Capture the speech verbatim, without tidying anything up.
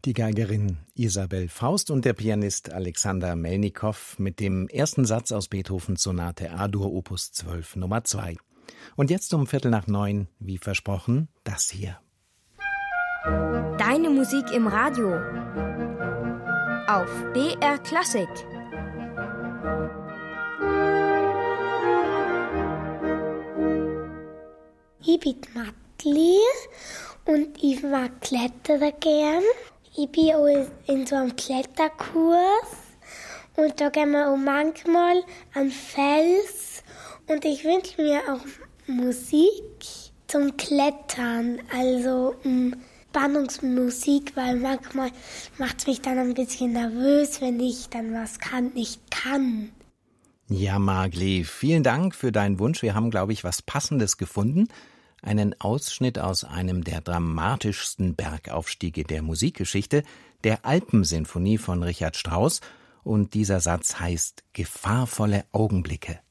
Die Geigerin Isabel Faust und der Pianist Alexander Melnikow mit dem ersten Satz aus Beethovens Sonate A-Dur Opus zwölf Nummer zwei. Und jetzt um Viertel nach neun, wie versprochen, das hier. Deine Musik im Radio auf B R Klassik. Ich bin Matli und ich mag Klettern gern. Ich bin auch in so einem Kletterkurs und da gehen wir auch manchmal an Fels und ich wünsche mir auch Musik zum Klettern, also um Spannungsmusik, weil manchmal macht es mich dann ein bisschen nervös, wenn ich dann was kann, nicht kann. Ja, Magli, vielen Dank für deinen Wunsch. Wir haben, glaube ich, was Passendes gefunden. Einen Ausschnitt aus einem der dramatischsten Bergaufstiege der Musikgeschichte, der Alpensinfonie von Richard Strauss. Und dieser Satz heißt gefahrvolle Augenblicke.